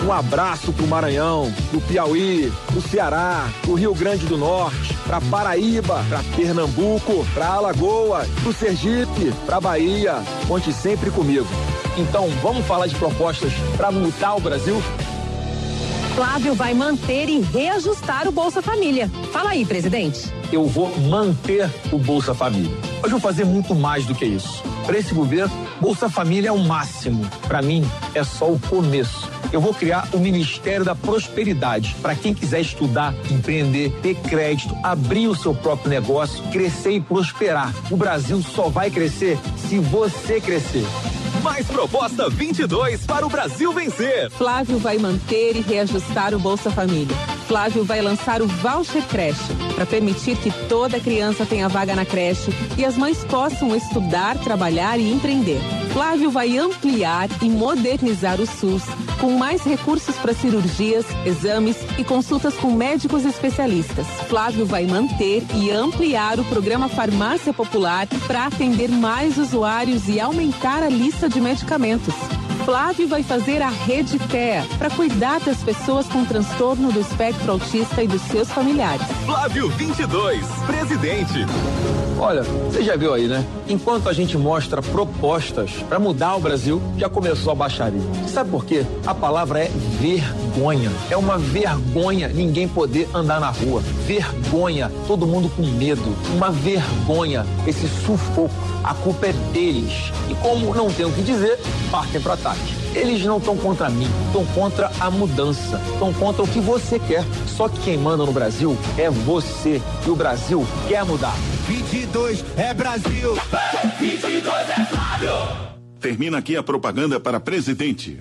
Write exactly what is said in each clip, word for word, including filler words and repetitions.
Um abraço pro Maranhão, pro Piauí, pro Ceará, pro Rio Grande do Norte, pra Paraíba, pra Pernambuco, pra Alagoas, pro Sergipe, pra Bahia. Conte sempre comigo. Então, vamos falar de propostas para mudar o Brasil? Flávio vai manter e reajustar o Bolsa Família. Fala aí, presidente. Eu vou manter o Bolsa Família. Mas vou fazer muito mais do que isso. Para esse governo, Bolsa Família é o máximo. Para mim, é só o começo. Eu vou criar o Ministério da Prosperidade para quem quiser estudar, empreender, ter crédito, abrir o seu próprio negócio, crescer e prosperar. O Brasil só vai crescer se você crescer. Mais Proposta vinte e dois para o Brasil vencer. Flávio vai manter e reajustar o Bolsa Família. Flávio vai lançar o Voucher Creche para permitir que toda criança tenha vaga na creche e as mães possam estudar, trabalhar e empreender. Flávio vai ampliar e modernizar o SUS com mais recursos para cirurgias, exames e consultas com médicos especialistas. Flávio vai manter e ampliar o programa Farmácia Popular para atender mais usuários e aumentar a lista de medicamentos. Flávio vai fazer a Rede T E A para cuidar das pessoas com transtorno do espectro autista e dos seus familiares. Flávio vinte e dois, presidente. Olha, você já viu aí, né? Enquanto a gente mostra propostas para mudar o Brasil, já começou a baixaria. Sabe por quê? A palavra é vergonha. É uma vergonha ninguém poder andar na rua. Vergonha, todo mundo com medo. Uma vergonha, esse sufoco. A culpa é deles. E como não tem o que dizer, partem para ataque. Eles não estão contra mim, estão contra a mudança, estão contra o que você quer. Só que quem manda no Brasil é você. E o Brasil quer mudar. vinte e dois é Brasil. vinte e dois é Flávio. Termina aqui a propaganda para presidente.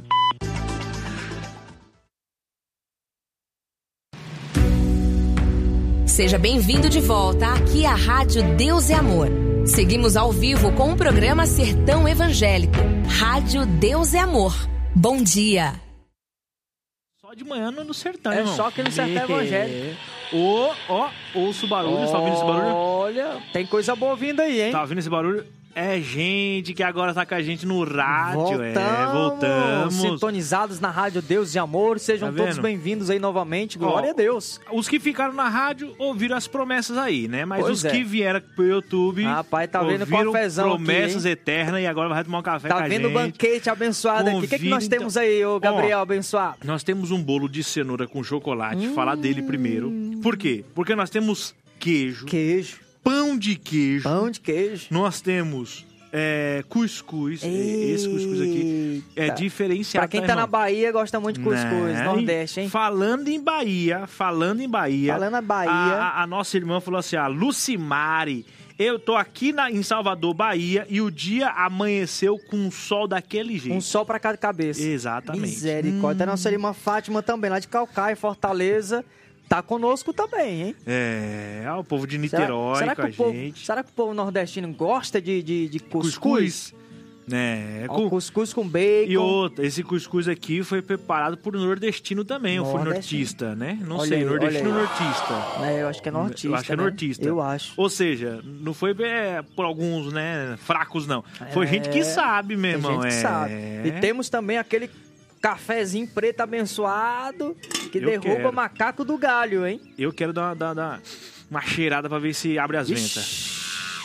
Seja bem-vindo de volta aqui à Rádio Deus é Amor. Seguimos ao vivo com o programa Sertão Evangélico. Rádio Deus é Amor. Bom dia. Só de manhã no, no sertão, É irmão. só que no sertão evangélico. Ô, ó, ouço o barulho. Você tá ouvindo esse barulho? Olha, tem coisa boa vindo aí, hein? Tá ouvindo esse barulho? É gente que agora tá com a gente no rádio, voltamos, é, voltamos. Sintonizados na Rádio Deus e Amor, sejam Tá todos vendo? bem-vindos aí novamente, glória Ó, a Deus. Os que ficaram na rádio ouviram as promessas aí, né? Mas Pois os é. que vieram pro YouTube Rapaz, tá vendo ouviram cafezão aqui, promessas hein? eternas e agora vai tomar um café com Tá a vendo o gente. banquete abençoado aqui, o que, que nós Convida, temos aí, ô Gabriel Ó, abençoado? Nós temos um bolo de cenoura com chocolate, Hum. falar dele primeiro. Por quê? Porque nós temos queijo, Queijo, pão de queijo, pão de queijo. nós temos é, cuscuz. Esse cuscuz aqui é Eita. diferenciado. Pra quem tá, tá na irmão? Bahia, gosta muito de cuscuz, Né? Nordeste, hein? Falando em Bahia, falando em Bahia. Falando na Bahia. A, a- a nossa irmã falou assim: a Lucimari, eu tô aqui na, em Salvador, Bahia, e o dia amanheceu com um sol daquele jeito. Um sol pra cada cabeça. Exatamente. Misericórdia. A nossa irmã Fátima também, lá de Calcaia, Fortaleza, tá conosco também, hein? É, o povo de Niterói será, será com que a o povo, gente. Será que o povo nordestino gosta de, de, de cuscuz? Cuscuz. Né? Ó, Com- cuscuz com bacon. E outra, esse cuscuz aqui foi preparado por nordestino também, ou foi Nordestino. nortista, né? Não Olha sei, aí, nordestino ou olha aí. nortista. É, eu acho que é nortista. Eu acho que é né? nortista. Eu acho. Ou seja, não foi é, por alguns, né, fracos, não. Foi É, gente que sabe, meu Tem irmão. gente que é. sabe. E temos também aquele cafezinho preto abençoado que Eu derruba quero. macaco do galho, hein? Eu quero dar, dar, dar uma cheirada pra ver se abre as ventas.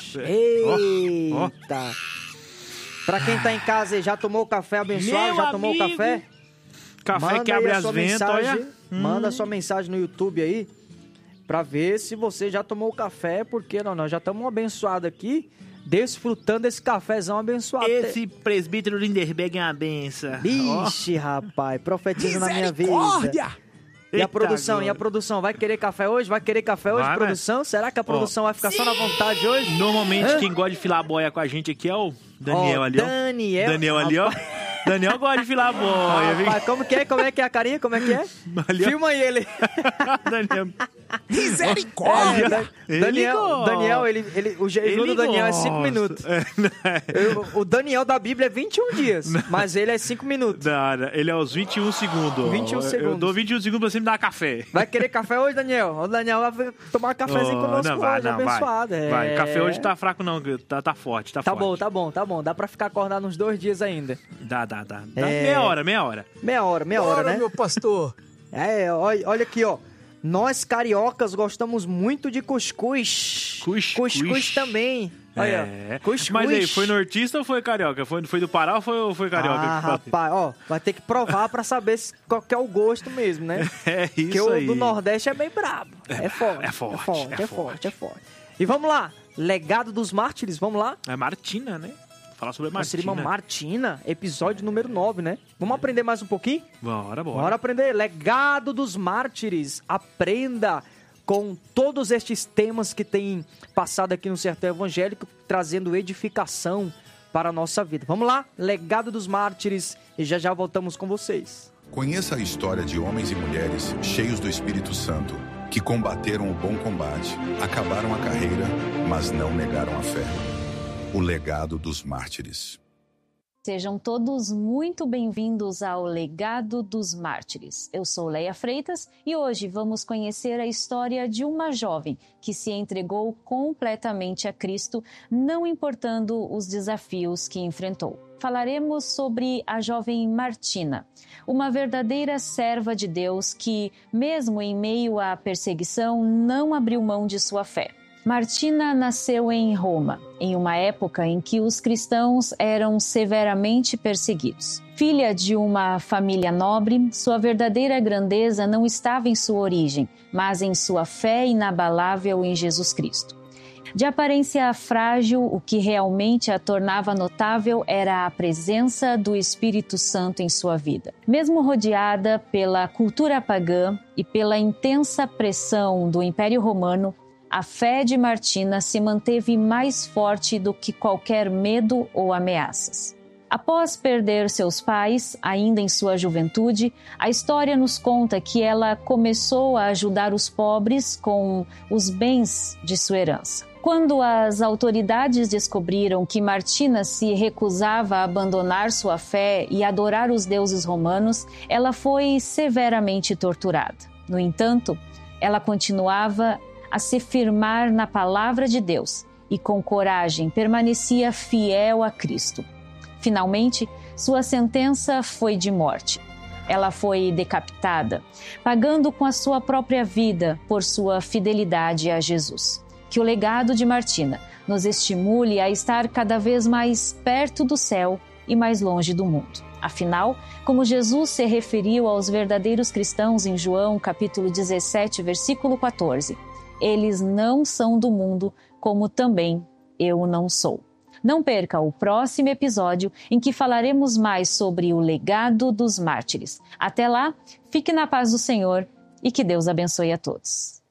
Eita! Pra quem tá em casa e já tomou o café abençoado, Meu já tomou o amigo, café? Café Manda que aí abre a as sua ventas, mensagem, olha. Manda Hum. a sua mensagem no YouTube aí pra ver se você já tomou o café, porque não, nós já estamos abençoados aqui, desfrutando desse cafezão abençoado. Esse presbítero Linderberg é uma benção. Vixe, rapaz, profetiza na minha vida. Misericórdia! E a Eita, produção, e a agora. produção, vai querer café hoje? Vai querer café hoje, Vai, produção? Será que a produção vai ficar só na vontade hoje? Normalmente Hã? quem gosta de filar boia com a gente aqui é o Daniel Ó, ali, ó. Daniel. Daniel ali, ó. Daniel gosta de filar boia, viu? Rapaz, como que é? Como é que é a carinha? Como é que é? Ali, ó. Filma aí ele. Daniel. Misericórdia! É, Da- Ele Daniel, gosta. Daniel, ele, ele, o jejum Ele do Daniel é cinco gosta. minutos. É, né? Eu- o Daniel da Bíblia é vinte e um dias, mas ele é cinco minutos. Não, ele é aos vinte e um segundos. vinte e um Eu- Eu segundos. dou vinte e um segundos pra você me dar café. Vai querer café hoje, Daniel? O Daniel vai tomar um cafezinho Oh, conosco não, vai, hoje, não, vai. abençoado. É. Vai, café hoje tá fraco não, tá, tá forte, tá, Tá forte. bom, tá bom, tá bom. Dá pra ficar acordado uns dois dias ainda. Dá, dá. tá, tá. Dá É. meia hora, meia hora. Meia hora, meia hora, Bora, né? meu pastor. É, olha, olha aqui, ó. Nós cariocas gostamos muito de cuscuz. Cus- Cuscuz cus. também. Olha, É. cuscuz. Mas aí, foi nortista ou foi carioca? Foi, foi do Pará ou foi, foi carioca? Ah, rapaz, ó, vai ter que provar pra saber se, qual que é o gosto mesmo, né? É isso Porque o aí. do Nordeste é bem brabo. É, forte. é forte, É forte, é é forte, é forte. E vamos lá. Legado dos Mártires, vamos lá? É Martina, né? Falar sobre a Nossa Martina. irmã Martina, episódio número nove, né? Vamos aprender mais um pouquinho? Bora, bora. Bora aprender. Legado dos Mártires. Aprenda com todos estes temas que tem passado aqui no Sertão Evangélico, trazendo edificação para a nossa vida. Vamos lá? Legado dos Mártires. E já já voltamos com vocês. Conheça a história de homens e mulheres cheios do Espírito Santo, que combateram o bom combate, acabaram a carreira, mas não negaram a fé. O legado dos mártires. Sejam todos muito bem-vindos ao Legado dos Mártires. Eu sou Leia Freitas e hoje vamos conhecer a história de uma jovem que se entregou completamente a Cristo, não importando os desafios que enfrentou. Falaremos sobre a jovem Martina, uma verdadeira serva de Deus que, mesmo em meio à perseguição, não abriu mão de sua fé. Martina nasceu em Roma, em uma época em que os cristãos eram severamente perseguidos. Filha de uma família nobre, sua verdadeira grandeza não estava em sua origem, mas em sua fé inabalável em Jesus Cristo. De aparência frágil, o que realmente a tornava notável era a presença do Espírito Santo em sua vida. Mesmo rodeada pela cultura pagã e pela intensa pressão do Império Romano, a fé de Martina se manteve mais forte do que qualquer medo ou ameaças. Após perder seus pais, ainda em sua juventude, a história nos conta que ela começou a ajudar os pobres com os bens de sua herança. Quando as autoridades descobriram que Martina se recusava a abandonar sua fé e adorar os deuses romanos, ela foi severamente torturada. No entanto, ela continuava a se firmar na palavra de Deus e, com coragem, permanecia fiel a Cristo. Finalmente, sua sentença foi de morte. Ela foi decapitada, pagando com a sua própria vida por sua fidelidade a Jesus. Que o legado de Martina nos estimule a estar cada vez mais perto do céu e mais longe do mundo. Afinal, como Jesus se referiu aos verdadeiros cristãos em João, capítulo dezessete, versículo quatorze, eles não são do mundo, como também eu não sou. Não perca o próximo episódio em que falaremos mais sobre o legado dos mártires. Até lá, fique na paz do Senhor e que Deus abençoe a todos.